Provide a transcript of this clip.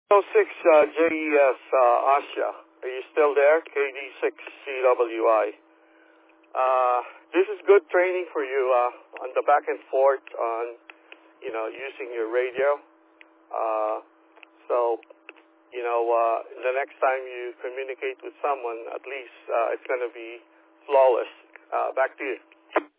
06 JES Asya. Are you still there? KD6CWI. This is good training for you on the back and forth on, using your radio. So, the next time you communicate with someone, at least it's going to be flawless. Back to you.